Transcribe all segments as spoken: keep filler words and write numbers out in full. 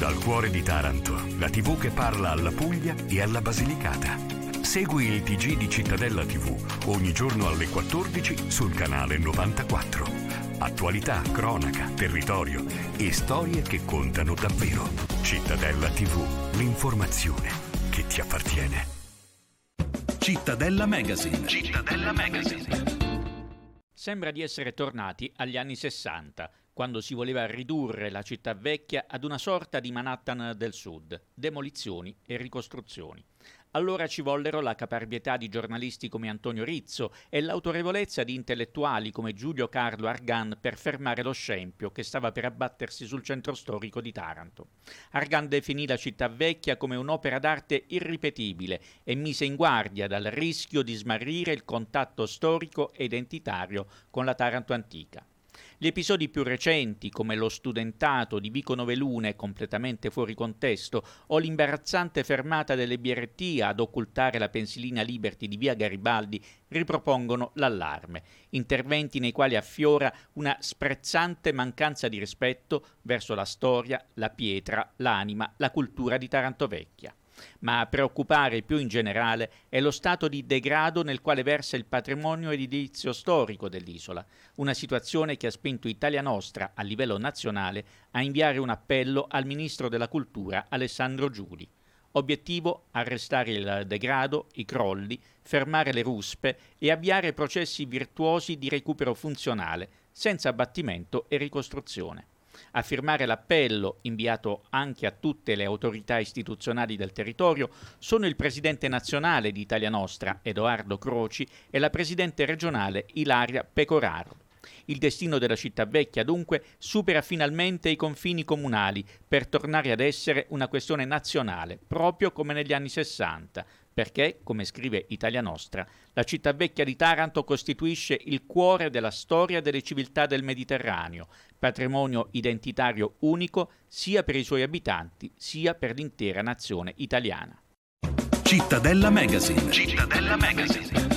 Dal cuore di Taranto, la tivù che parla alla Puglia e alla Basilicata. Segui il T G di Cittadella tivù ogni giorno alle quattordici sul canale novantaquattro. Attualità, cronaca, territorio e storie che contano davvero. Cittadella tivù, l'informazione che ti appartiene. Cittadella Magazine. Cittadella Magazine. Sembra di essere tornati agli anni sessanta, quando si voleva ridurre la città vecchia ad una sorta di Manhattan del Sud, demolizioni e ricostruzioni. Allora ci vollero la caparbietà di giornalisti come Antonio Rizzo e l'autorevolezza di intellettuali come Giulio Carlo Argan per fermare lo scempio che stava per abbattersi sul centro storico di Taranto. Argan definì la città vecchia come un'opera d'arte irripetibile e mise in guardia dal rischio di smarrire il contatto storico e identitario con la Taranto antica. Gli episodi più recenti, come lo studentato di Vico Novelune completamente fuori contesto o l'imbarazzante fermata delle B R T ad occultare la pensilina Liberty di via Garibaldi, ripropongono l'allarme, interventi nei quali affiora una sprezzante mancanza di rispetto verso la storia, la pietra, l'anima, la cultura di Taranto Vecchia. Ma a preoccupare più in generale è lo stato di degrado nel quale versa il patrimonio edilizio storico dell'isola, una situazione che ha spinto Italia Nostra a livello nazionale a inviare un appello al Ministro della Cultura Alessandro Giuli. Obiettivo: arrestare il degrado, i crolli, fermare le ruspe e avviare processi virtuosi di recupero funzionale, senza abbattimento e ricostruzione. A firmare l'appello, inviato anche a tutte le autorità istituzionali del territorio, sono il presidente nazionale di Italia Nostra, Edoardo Croci, e la presidente regionale Ilaria Pecoraro. Il destino della città vecchia, dunque, supera finalmente i confini comunali per tornare ad essere una questione nazionale, proprio come negli anni sessanta, perché, come scrive Italia Nostra, la città vecchia di Taranto costituisce il cuore della storia delle civiltà del Mediterraneo, patrimonio identitario unico sia per i suoi abitanti sia per l'intera nazione italiana. Cittadella Magazine. Cittadella Magazine.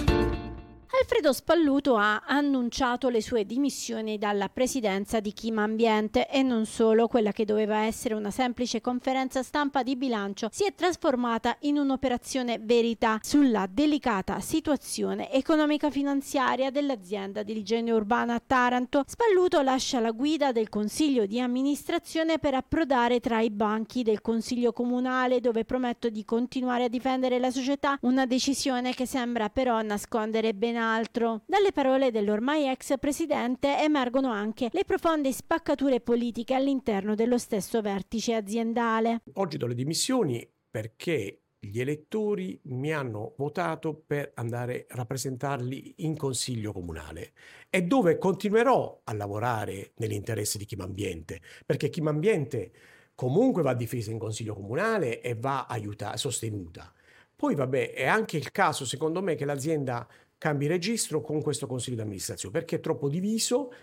Alfredo Spalluto ha annunciato le sue dimissioni dalla presidenza di Chima Ambiente e non solo. Quella che doveva essere una semplice conferenza stampa di bilancio si è trasformata in un'operazione verità sulla delicata situazione economica-finanziaria dell'azienda di igiene urbana a Taranto. Spalluto lascia la guida del consiglio di amministrazione per approdare tra i banchi del consiglio comunale, dove promette di continuare a difendere la società, una decisione che sembra però nascondere ben altro. Dalle parole dell'ormai ex presidente emergono anche le profonde spaccature politiche all'interno dello stesso vertice aziendale. Oggi do le dimissioni perché gli elettori mi hanno votato per andare a rappresentarli in consiglio comunale e dove continuerò a lavorare nell'interesse di Chima Ambiente, perché Chima Ambiente comunque va difesa in consiglio comunale e va aiutata, sostenuta. Poi vabbè, è anche il caso secondo me che l'azienda cambi registro con questo consiglio di amministrazione, perché è troppo diviso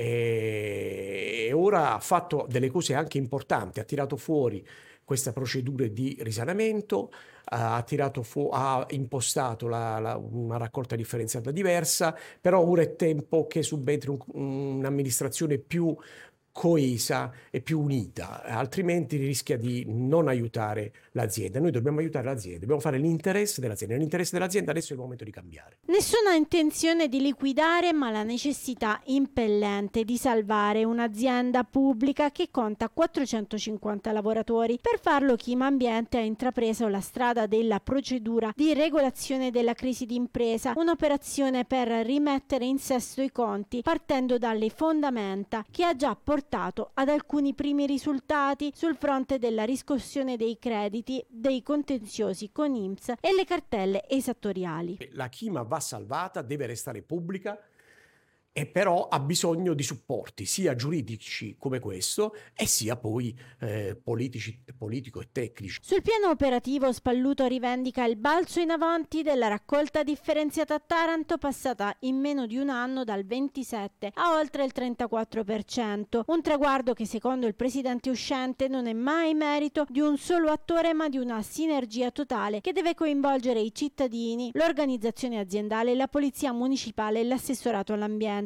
e ora ha fatto delle cose anche importanti, ha tirato fuori questa procedura di risanamento, ha, tirato fu- ha impostato la, la, una raccolta differenziata diversa, però ora è tempo che subentri un, un'amministrazione più coesa e più unita, altrimenti rischia di non aiutare l'azienda. Noi dobbiamo aiutare l'azienda, dobbiamo fare l'interesse dell'azienda. L'interesse dell'azienda adesso è il momento di cambiare. Nessuna intenzione di liquidare, ma la necessità impellente di salvare un'azienda pubblica che conta quattrocentocinquanta lavoratori. Per farlo Chima Ambiente ha intrapreso la strada della procedura di regolazione della crisi d'impresa, un'operazione per rimettere in sesto i conti partendo dalle fondamenta, che ha già portato ad alcuni primi risultati sul fronte della riscossione dei crediti, dei contenziosi con I N P S e le cartelle esattoriali. La Chima va salvata, deve restare pubblica e però ha bisogno di supporti sia giuridici come questo e sia poi eh, politici, politico e tecnici. Sul piano operativo Spalluto rivendica il balzo in avanti della raccolta differenziata a Taranto, passata in meno di un anno dal ventisette a oltre il trentaquattro per cento, un traguardo che secondo il presidente uscente non è mai merito di un solo attore ma di una sinergia totale che deve coinvolgere i cittadini, l'organizzazione aziendale, la polizia municipale e l'assessorato all'ambiente.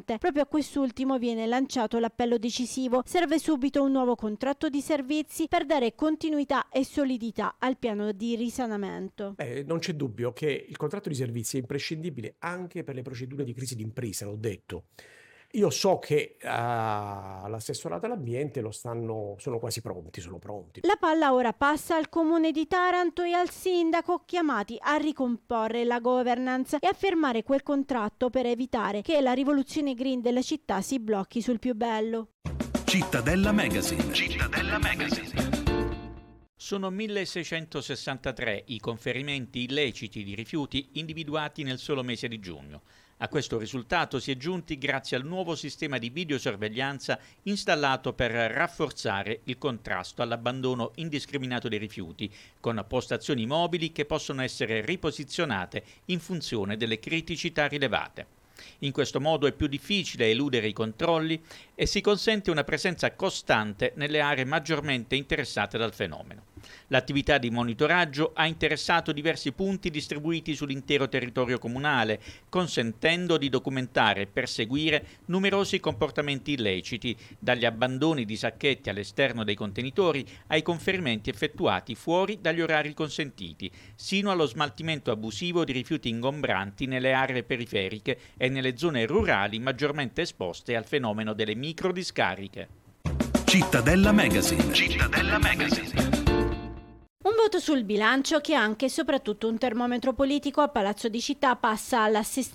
ambiente. Proprio a quest'ultimo viene lanciato l'appello decisivo. Serve subito un nuovo contratto di servizi per dare continuità e solidità al piano di risanamento. Beh, non c'è dubbio che il contratto di servizi è imprescindibile anche per le procedure di crisi d'impresa, l'ho detto. Io so che uh, all'assessorato all'ambiente lo stanno, sono quasi pronti, sono pronti. La palla ora passa al comune di Taranto e al sindaco, chiamati a ricomporre la governance e a firmare quel contratto per evitare che la rivoluzione green della città si blocchi sul più bello. Cittadella Magazine. Cittadella Magazine. Sono milleseicentosessantatré i conferimenti illeciti di rifiuti individuati nel solo mese di giugno. A questo risultato si è giunti grazie al nuovo sistema di videosorveglianza installato per rafforzare il contrasto all'abbandono indiscriminato dei rifiuti, con postazioni mobili che possono essere riposizionate in funzione delle criticità rilevate. In questo modo è più difficile eludere i controlli e si consente una presenza costante nelle aree maggiormente interessate dal fenomeno. L'attività di monitoraggio ha interessato diversi punti distribuiti sull'intero territorio comunale, consentendo di documentare e perseguire numerosi comportamenti illeciti, dagli abbandoni di sacchetti all'esterno dei contenitori ai conferimenti effettuati fuori dagli orari consentiti, sino allo smaltimento abusivo di rifiuti ingombranti nelle aree periferiche e nelle zone rurali maggiormente esposte al fenomeno delle microdiscariche. Cittadella Magazine. Cittadella Magazine. Un voto sul bilancio che è anche e soprattutto un termometro politico. A Palazzo di Città passa all'assestamento